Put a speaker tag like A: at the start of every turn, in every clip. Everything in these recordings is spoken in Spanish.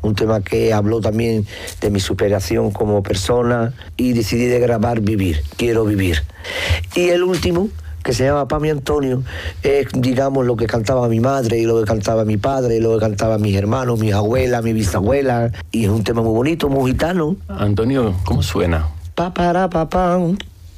A: un tema que habló también de mi superación como persona, y decidí de grabar Vivir, quiero vivir. Y el último, que se llama Pa' mi Antonio, es, digamos, lo que cantaba mi madre y lo que cantaba mi padre y lo que cantaban mis hermanos, mis abuelas, mis bisabuelas, y es un tema muy bonito, muy gitano.
B: Antonio, ¿cómo suena?
A: Pa para pa pam,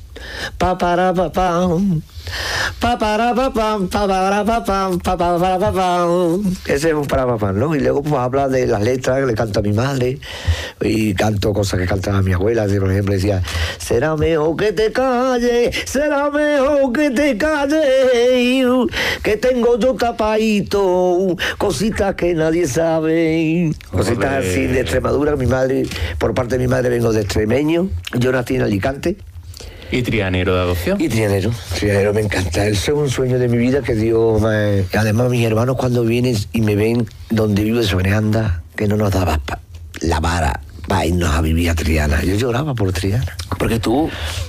A: pa para pa pam, pa para pa pam, pa para pa pam, pa para pa pam. Ese es un para pa pam, ¿no? Y luego pues habla de las letras que le canta a mi madre, y canto cosas que cantaba mi abuela. Por ejemplo, decía: será mejor que te calles, será mejor que te calles, que tengo yo tapadito cositas que nadie sabe. Cositas así de Extremadura. Mi madre, por parte de mi madre vengo de extremeño, yo nací en Alicante.
B: ¿Y trianero de adopción?
A: Y trianero me encanta. Eso es un sueño de mi vida que Dios me... Además, mis hermanos cuando vienen y me ven donde vivo de Sobreanda, que no nos daba la vara para irnos a vivir a Triana. Yo lloraba por Triana.
C: Porque tú,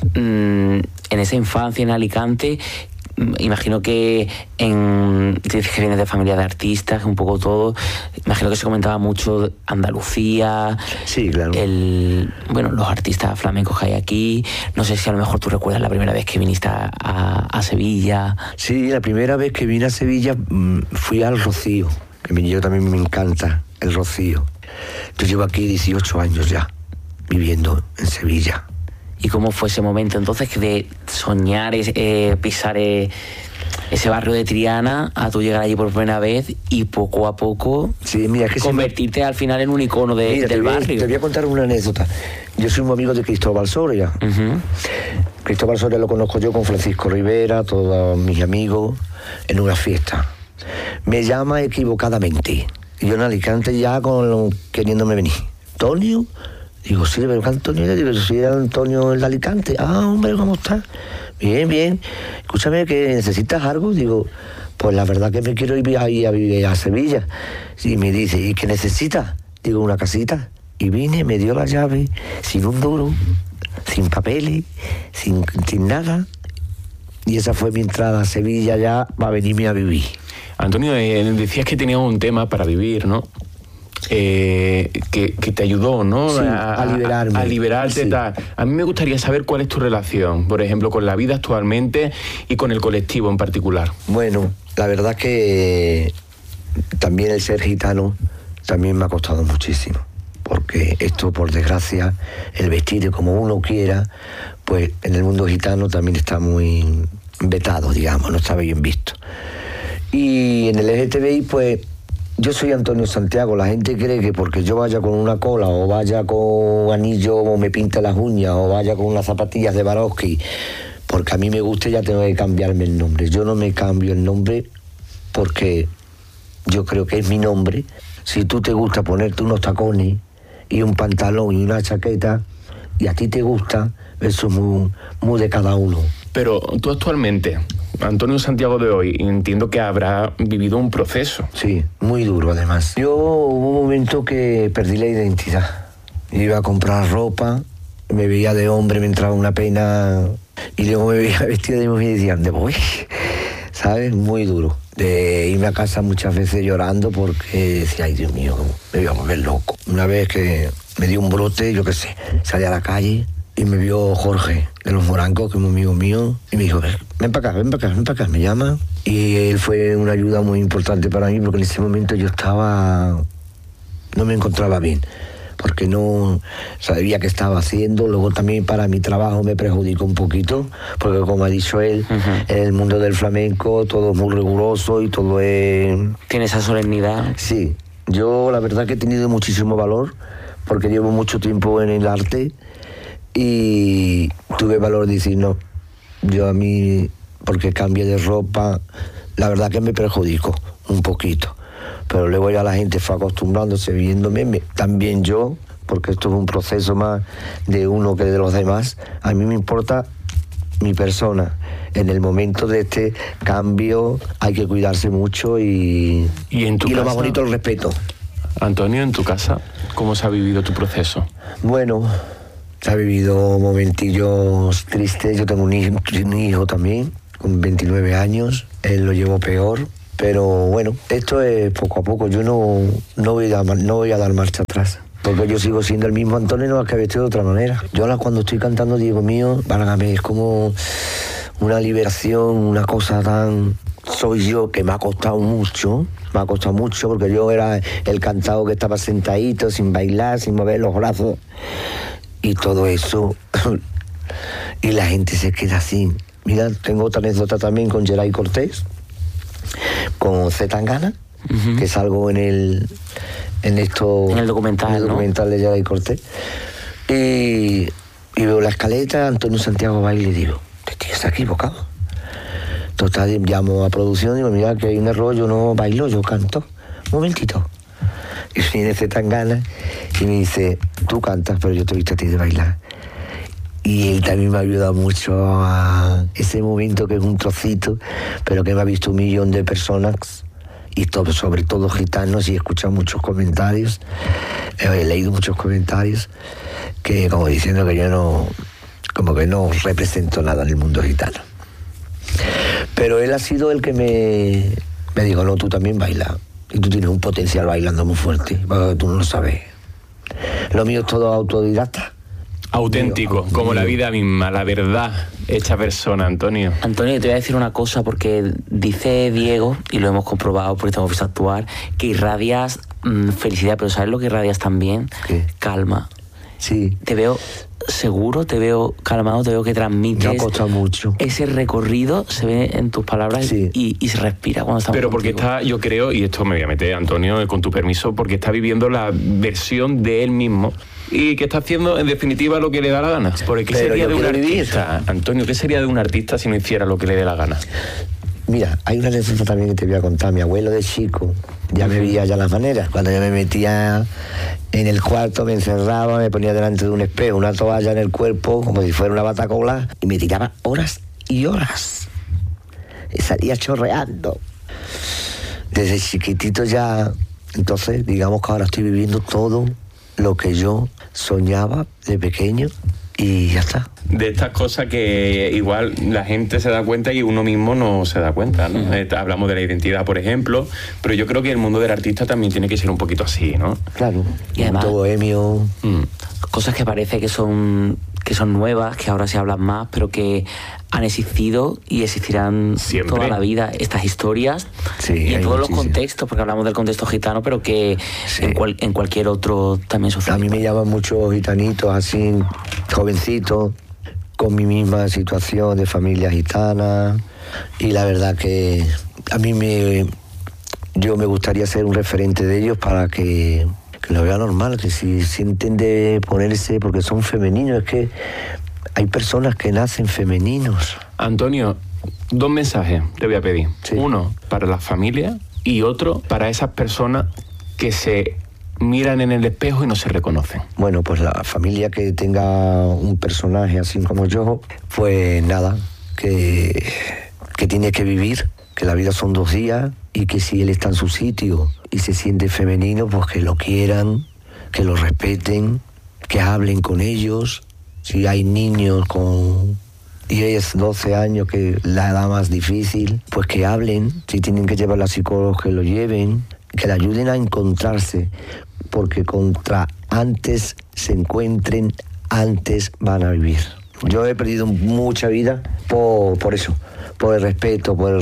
C: en esa infancia en Alicante, imagino que dices que vienes de familia de artistas, un poco todo. Imagino que se comentaba mucho Andalucía.
A: Sí, claro.
C: Los artistas flamencos que hay aquí. No sé si a lo mejor tú recuerdas la primera vez que viniste a Sevilla.
A: Sí, la primera vez que vine a Sevilla fui al Rocío, que yo también me encanta el Rocío. Yo llevo aquí 18 años ya, viviendo en Sevilla.
C: ¿Y cómo fue ese momento entonces de soñar, pisar ese barrio de Triana, a tú llegar allí por primera vez y poco a poco convertirte al final en un icono del barrio?
A: Te voy a contar una anécdota. Yo soy muy amigo de Cristóbal Soria. Uh-huh. Cristóbal Soria lo conozco yo con Francisco Rivera, todos mis amigos, en una fiesta. Me llama equivocadamente. Y yo en Alicante ya queriéndome venir. ¿Antonio? Digo, sí, pero ¿qué Antonio? Digo, sí, era Antonio el de Alicante. Ah, hombre, ¿cómo estás? Bien, bien. Escúchame, ¿que necesitas algo? Digo, pues la verdad que me quiero ir a vivir a Sevilla. Y me dice, ¿y qué necesitas? Digo, una casita. Y vine, me dio la llave, sin un duro, sin papeles, sin nada. Y esa fue mi entrada a Sevilla ya para venirme a vivir.
B: Antonio, decías que tenías un tema para vivir, ¿no? Que te ayudó, ¿no?
A: Sí, a liberarme.
B: A liberarte,
A: sí.
B: Tal. A mí me gustaría saber cuál es tu relación, por ejemplo, con la vida actualmente y con el colectivo en particular.
A: Bueno, la verdad que también el ser gitano también me ha costado muchísimo, porque esto, por desgracia, el vestir como uno quiera, pues en el mundo gitano también está muy vetado, digamos, no está bien visto. Y en el LGTBI, pues, yo soy Antonio Santiago. La gente cree que porque yo vaya con una cola o vaya con un anillo o me pinte las uñas o vaya con unas zapatillas de Swarovski, porque a mí me guste, ya tengo que cambiarme el nombre. Yo no me cambio el nombre porque yo creo que es mi nombre. Si tú te gusta ponerte unos tacones y un pantalón y una chaqueta y a ti te gusta, eso es muy de cada uno.
B: Pero tú actualmente, Antonio Santiago de hoy, entiendo que habrá vivido un proceso.
A: Sí, muy duro además. Yo hubo un momento que perdí la identidad. Iba a comprar ropa, me veía de hombre, me entraba una pena y luego me veía vestido de mujer y decía, ¿dónde voy? ¿Sabes? Muy duro. De irme a casa muchas veces llorando porque decía, ay Dios mío, me voy a volver loco. Una vez que me dio un brote, yo qué sé, salí a la calle y me vio Jorge de los Morancos, que es un amigo mío, y me dijo, ven para acá, me llama. Y él fue una ayuda muy importante para mí, porque en ese momento yo no me encontraba bien, porque no sabía qué estaba haciendo. Luego también para mi trabajo me perjudicó un poquito, porque como ha dicho él, en el mundo del flamenco todo es muy riguroso y todo es...
C: ¿Tiene esa solemnidad?
A: Sí, yo la verdad que he tenido muchísimo valor, porque llevo mucho tiempo en el arte, y tuve valor de decir no, yo a mí, porque cambié de ropa, la verdad que me perjudicó un poquito, pero luego ya la gente fue acostumbrándose, viéndome, también yo, porque esto es un proceso más de uno que de los demás. A mí me importa mi persona. En el momento de este cambio hay que cuidarse mucho y lo más bonito, el respeto.
B: Antonio, en tu casa, ¿cómo se ha vivido tu proceso?
A: Bueno, se ha vivido momentillos tristes. Yo tengo un hijo también, con 29 años. Él lo llevó peor. Pero bueno, esto es poco a poco. Yo no voy a dar marcha atrás. Porque yo sigo siendo el mismo Antonio, no es que vestido de otra manera. Yo ahora cuando estoy cantando Diego mío, válgame, es como una liberación, una cosa tan... Soy yo, que me ha costado mucho porque yo era el cantado que estaba sentadito, sin bailar, sin mover los brazos y todo eso. Y la gente se queda así. Mira, tengo otra anécdota también con Geray Cortés, con Z Tangana, que salgo en el documental de Geray Cortés. Y veo la escaleta, Antonio Santiago baila y digo, este tío está equivocado. Total, llamo a producción y digo, mira, que hay un error, yo no bailo, yo canto. Un momentito. Y viene Z Tangana y me dice, tú cantas, pero yo te he visto a ti de bailar. Y él también me ha ayudado mucho a ese momento que es un trocito, pero que me ha visto 1 millón de personas, y sobre todo gitanos, y he escuchado muchos comentarios, he leído muchos comentarios, que como diciendo que yo no represento nada en el mundo gitano. Pero él ha sido el que me dijo, no, tú también bailas. Y tú tienes un potencial bailando muy fuerte, porque tú no lo sabes. Lo mío es todo autodidacta.
B: Auténtico, como la vida misma, la verdad hecha persona, Antonio.
C: Antonio, te voy a decir una cosa, porque dice Diego, y lo hemos comprobado porque te hemos visto actuar, que irradias felicidad, pero ¿sabes lo que irradias también?
A: ¿Qué?
C: Calma.
A: Sí.
C: Te veo seguro, te veo calmado, te veo que transmites.
A: Me ha costado mucho.
C: Ese recorrido se ve en tus palabras, sí. y se respira cuando estamos
B: Pero porque
C: contigo.
B: está, yo creo, y esto me voy a meter, Antonio, con tu permiso, porque está viviendo la versión de él mismo y que está haciendo, en definitiva, lo que le da la gana. Porque ¿qué sería de un artista, Antonio? ¿Qué sería de un artista si no hiciera lo que le dé la gana?
A: Mira, hay una anécdota también que te voy a contar. Mi abuelo de chico ya me veía ya las maneras. Cuando yo me metía en el cuarto, me encerraba, me ponía delante de un espejo, una toalla en el cuerpo, como si fuera una batacola, y me tiraba horas y horas. Y salía chorreando. Desde chiquitito ya, entonces, digamos que ahora estoy viviendo todo lo que yo soñaba de pequeño y ya está.
B: De estas cosas que igual la gente se da cuenta y uno mismo no se da cuenta, ¿no? Hablamos de la identidad, por ejemplo, pero yo creo que el mundo del artista también tiene que ser un poquito así, ¿no?
A: Claro,
C: y además,
A: todo bohemio.
C: Cosas que parece que son nuevas, que ahora se hablan más, pero que han existido y existirán
B: siempre
C: toda la vida, estas historias,
A: sí,
C: y en todos los
A: muchísimo.
C: contextos, porque hablamos del contexto gitano, pero que
A: sí.
C: en cualquier otro también sucede.
A: A mí me llaman muchos gitanitos así, jovencitos, con mi misma situación de familia gitana, y la verdad que a mí yo me gustaría ser un referente de ellos para que lo vea normal, que si sienten de ponerse, porque son femeninos, es que hay personas que nacen femeninos.
B: Antonio, 2 mensajes te voy a pedir.
A: Sí.
B: Uno para la familia y otro para esas personas que se miran en el espejo y no se reconocen.
A: Bueno, pues la familia que tenga un personaje así como yo, pues nada, que tiene que vivir, que la vida son 2 días y que si él está en su sitio y se siente femenino, pues que lo quieran, que lo respeten, que hablen con ellos. Si hay niños con 10, 12 años, que es la edad más difícil, pues que hablen. Si tienen que llevar a psicólogos, que lo lleven, que le ayuden a encontrarse, porque contra antes se encuentren, antes van a vivir. Yo he perdido mucha vida por eso, por el respeto, por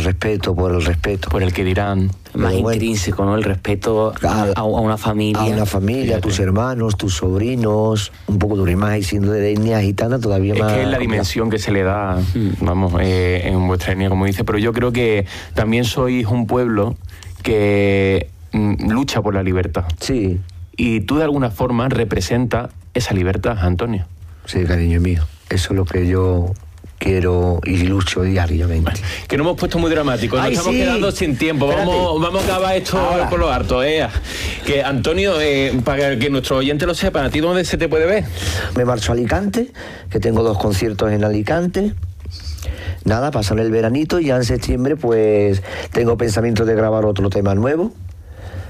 A: el que dirán.
C: Más
A: Pero
C: intrínseco, ¿no? El respeto a una familia.
A: A una familia, a tus hermanos, tus sobrinos, un poco duro, y más, y siendo de etnia gitana todavía más.
B: Es que es la dimensión que se le da, vamos, en vuestra etnia, como dice, pero yo creo que también sois un pueblo que lucha por la libertad.
A: Sí.
B: Y tú de alguna forma representas esa libertad, Antonio.
A: Sí, cariño mío. Eso es lo que yo quiero y lucho diariamente.
B: Bueno, que nos hemos puesto muy dramáticos, nos estamos quedando sin tiempo. Vamos a acabar esto ahora por lo harto. Que Antonio, para que nuestros oyentes lo sepan, ¿a ti dónde se te puede ver?
A: Me marcho a Alicante, que tengo 2 conciertos en Alicante. Nada, pasan el veranito y ya en septiembre pues tengo pensamiento de grabar otro tema nuevo.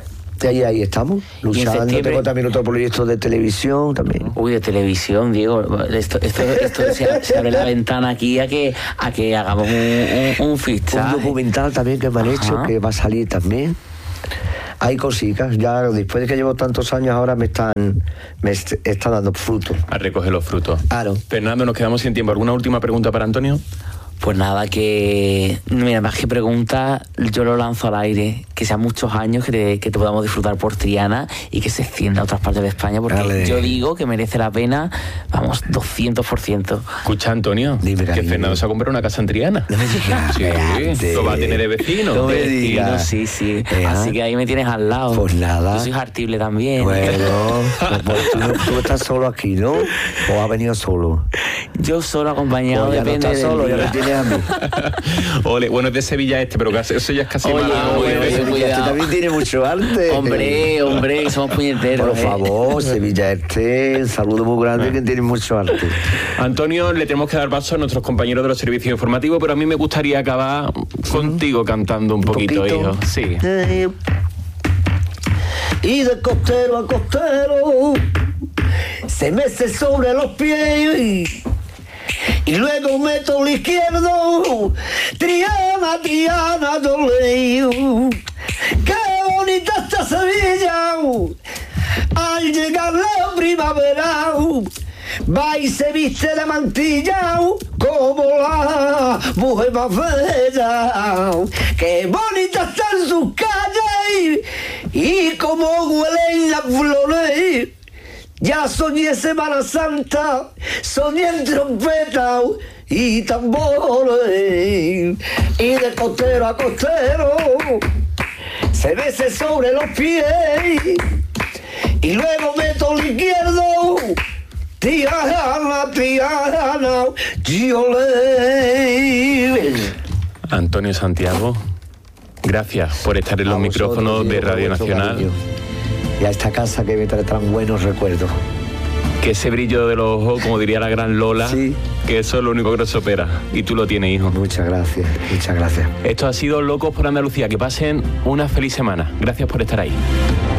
A: Y ahí estamos, luchando. Tengo también otro proyecto de televisión también.
C: Uy, de televisión, Diego. Esto se abre la ventana aquí a que hagamos un fichaje.
A: Un documental también que me han hecho, que va a salir también. Hay cositas, ya después de que llevo tantos años ahora me están dando frutos.
B: A recoger los frutos.
A: Claro.
B: Fernando, nos quedamos sin tiempo. ¿Alguna última pregunta para Antonio?
C: Pues nada, mira, más que pregunta, yo lo lanzo al aire, que sean muchos años que te podamos disfrutar por Triana y que se extienda a otras partes de España, porque yo digo que merece la pena, vamos, 200%.
B: Escucha, Antonio, que Fernando se ha comprado una casa en Triana.
A: No me digas.
B: Sí, lo va a tener de vecino.
A: No me digas.
C: Sí. Así que ahí me tienes al lado.
A: Pues nada.
C: Yo soy jartible también.
A: Bueno, pues tú estás solo aquí, ¿no? ¿O has venido solo?
C: Yo solo acompañado,
A: pues
C: depende
A: no estás solo, ya me tienes a mí.
B: Ole, bueno, es de Sevilla pero eso ya es casi malo.
A: Sevilla también tiene mucho arte.
C: Hombre, somos puñeteros.
A: Por favor, Sevilla un saludo muy grande, que tiene mucho arte.
B: Antonio, le tenemos que dar paso a nuestros compañeros de los servicios informativos, pero a mí me gustaría acabar contigo cantando un poquito, hijo. Sí.
A: Y de costero a costero se mece sobre los pies y luego meto el izquierdo, Triana, Doleo. ¡Qué bonita está Sevilla! Al llegar la primavera, va y se viste de mantilla como la mujer más bella. ¡Qué bonita están sus calles y cómo huelen las flores! Ya soñé Semana Santa, soñé en trompeta y tambores. Y de costero a costero se mece sobre los pies y luego meto el izquierdo, Triana,
B: Antonio Santiago, gracias por estar en los micrófonos de Radio Nacional.
A: Y a esta casa que me trae tan buenos recuerdos.
B: Que ese brillo de los ojos, como diría la gran Lola,
A: sí,
B: que eso es lo único que nos supera. Y tú lo tienes, hijo.
A: Muchas gracias, muchas gracias.
B: Esto ha sido Locos por Andalucía. Que pasen una feliz semana. Gracias por estar ahí.